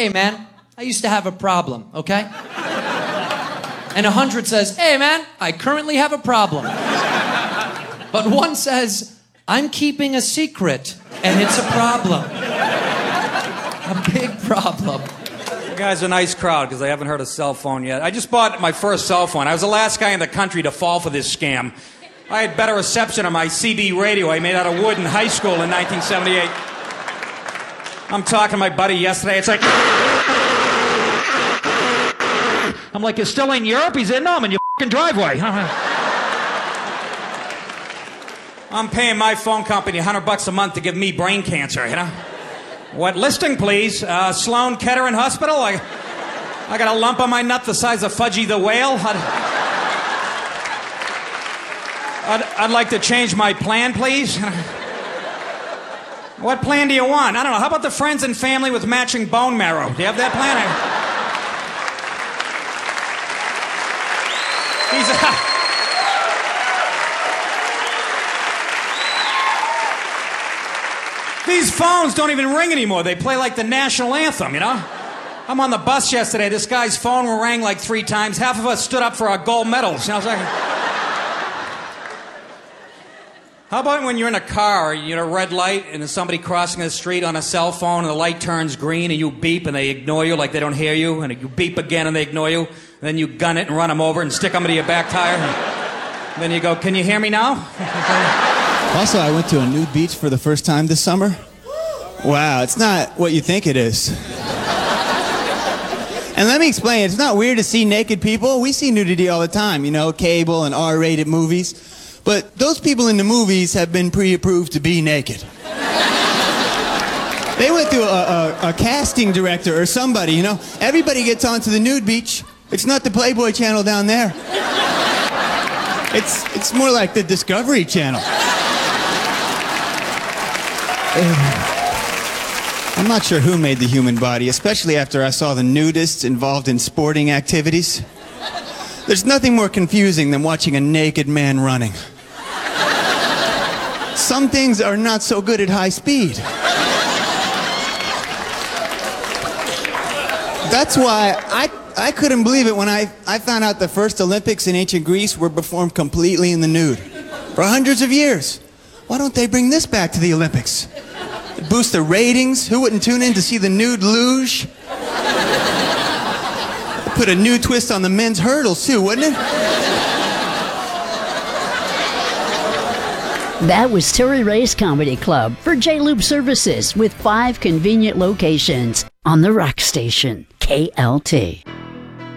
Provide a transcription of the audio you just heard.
hey, man, I used to have a problem, okay? And 100 says, hey, man, I currently have a problem. But 1 says, I'm keeping a secret, and it's a problem. A big problem. You guys are a nice crowd because I haven't heard a cell phone yet. I just bought my first cell phone. I was the last guy in the country to fall for this scam. I had better reception on my CB radio I made out of wood in high school in 1978. I'm talking to my buddy yesterday. It's like... I'm like, you're still in Europe? He said, no, I'm in your fucking driveway. I'm paying my phone company $100 a month to give me brain cancer, you know? What listing, please? Sloan Kettering Hospital? I got a lump on my nut the size of Fudgy the Whale. I'd like to change my plan, please. What plan do you want? I don't know. How about the friends and family with matching bone marrow? Do you have that plan? These phones don't even ring anymore. They play like the national anthem, you know? I'm on the bus yesterday. This guy's phone rang like 3 times. Half of us stood up for our gold medals. You know, I was like... How about when you're in a car, you're at a red light, and there's somebody crossing the street on a cell phone, and the light turns green, and you beep, and they ignore you like they don't hear you, and you beep again, and they ignore you, and then you gun it and run them over and stick them into your back tire. And then you go, can you hear me now? Also, I went to a nude beach for the first time this summer. Wow, it's not what you think it is. And let me explain, it's not weird to see naked people. We see nudity all the time, you know, cable and R-rated movies. But those people in the movies have been pre-approved to be naked. They went through a casting director or somebody, you know. Everybody gets onto the nude beach. It's not the Playboy Channel down there. It's more like the Discovery Channel. I'm not sure who made the human body, especially after I saw the nudists involved in sporting activities. There's nothing more confusing than watching a naked man running. Some things are not so good at high speed. That's why I couldn't believe it when I found out the first Olympics in ancient Greece were performed completely in the nude. For hundreds of years. Why don't they bring this back to the Olympics? It'd boost the ratings. Who wouldn't tune in to see the nude luge? Put a new twist on the men's hurdles too, wouldn't it? That was Terry Ray's Comedy Club for J-Loop Services with 5 convenient locations on the rock station, KLT.